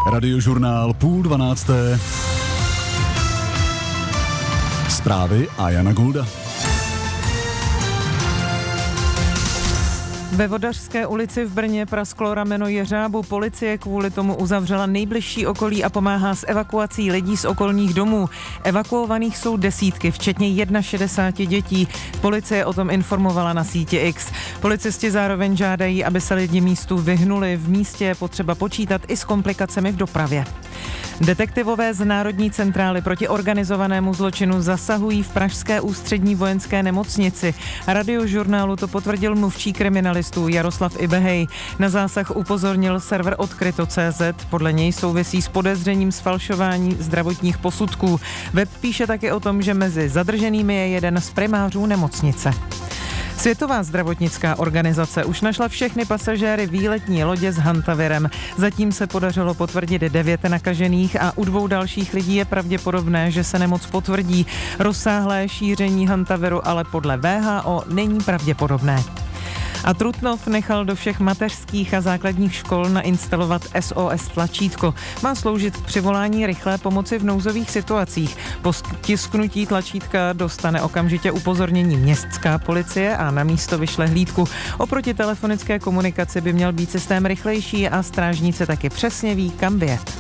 Radiožurnál 11:30. Zprávy a Jana Golda. Ve Vodařské ulici v Brně prasklo rameno jeřábu. Policie kvůli tomu uzavřela nejbližší okolí a pomáhá s evakuací lidí z okolních domů. Evakuovaných jsou desítky, včetně 61 dětí. Policie o tom informovala na síti X. Policisti zároveň žádají, aby se lidi místu vyhnuli. V místě je potřeba počítat i s komplikacemi v dopravě. Detektivové z Národní centrály proti organizovanému zločinu zasahují v pražské ústřední vojenské nemocnici. Radiožurnálu to potvrdil mluvčí kriminalistů Jaroslav Ibehej. Na zásah upozornil server Odkryto.cz, podle něj souvisí s podezřením zfalšování zdravotních posudků. Web píše taky o tom, že mezi zadrženými je jeden z primářů nemocnice. Světová zdravotnická organizace už našla všechny pasažéry výletní lodě s hantavirem. Zatím se podařilo potvrdit 9 nakažených a u 2 dalších lidí je pravděpodobné, že se nemoc potvrdí. Rozsáhlé šíření hantaviru ale podle WHO není pravděpodobné. A Trutnov nechal do všech mateřských a základních škol nainstalovat SOS tlačítko. Má sloužit k přivolání rychlé pomoci v nouzových situacích. Po stisknutí tlačítka dostane okamžitě upozornění městská policie a na místo vyšle hlídku. Oproti telefonické komunikaci by měl být systém rychlejší a strážníci taky přesně ví, kam vyjet.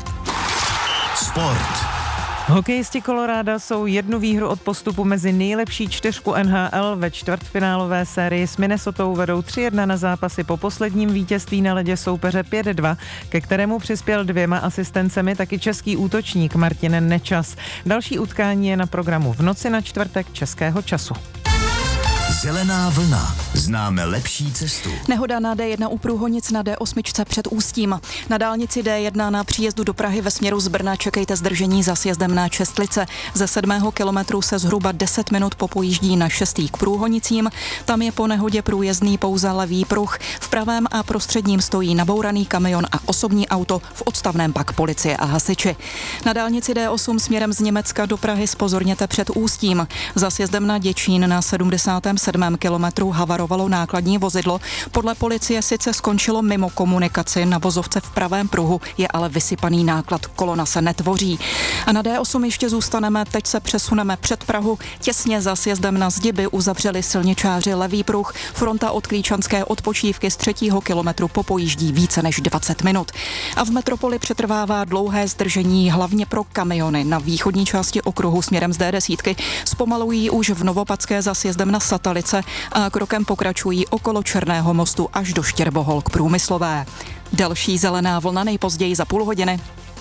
Sport. Hokejisti Koloráda jsou 1 výhru od postupu mezi nejlepší 4 NHL. Ve čtvrtfinálové sérii s Minnesotou vedou 3-1 na zápasy po posledním vítězství na ledě soupeře 5-2, ke kterému přispěl 2 asistencemi taky český útočník Martin Nečas. Další utkání je na programu v noci na čtvrtek českého času. Zelená vlna. Známe lepší cestu. Nehoda na D1 u Průhonic na D8 před Ústím. Na dálnici D1 na příjezdu do Prahy ve směru z Brna čekejte zdržení za sjezdem na Čestlice. Ze 7. kilometru se zhruba 10 minut popojíždí na 6. k Průhonicím. Tam je po nehodě průjezdný pouze levý pruh. V pravém a prostředním stojí nabouraný kamion a osobní auto, v odstavném pak policie a hasiči. Na dálnici D8 směrem z Německa do Prahy zpozorněte před Ústím. Za sjezdem na Děčín na 77. kilometru havarovalo nákladní vozidlo. Podle policie sice skončilo mimo komunikaci, na vozovce v pravém pruhu je ale vysypaný náklad, kolona se netvoří. A na D8 ještě zůstaneme, teď se přesuneme před Prahu. Těsně za sjezdem na Zdiby uzavřeli silničáři levý pruh. Fronta od Klíčanské odpočívky z 3. kilometru popojíždí více než 20 minut. A v metropoli přetrvává dlouhé zdržení, hlavně pro kamiony. Na východní části okruhu směrem z D10 zpomalují už v Novopadské za sjezdem na Satalice a krokem pokračují okolo Černého mostu až do Štěrbohol k Průmyslové. Další zelená vlna nejpozději za půl hodiny.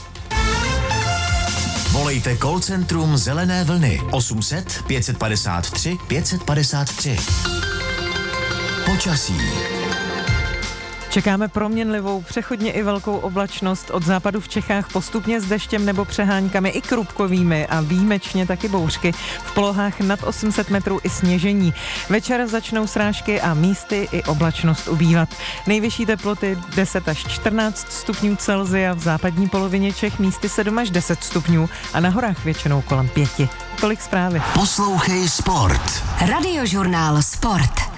Volejte call centrum Zelené vlny 800 553 553. Počasí. Čekáme proměnlivou, přechodně i velkou oblačnost, od západu v Čechách postupně s deštěm nebo přeháňkami i krupkovými a výjimečně taky bouřky. V polohách nad 800 metrů i sněžení. Večer začnou srážky a místy i oblačnost ubývat. Nejvyšší teploty 10 až 14 stupňů Celsia, v západní polovině Čech místy 7 až 10 stupňů a na horách většinou kolem 5. Tolik zprávy. Poslouchej Sport. Radiožurnál Sport.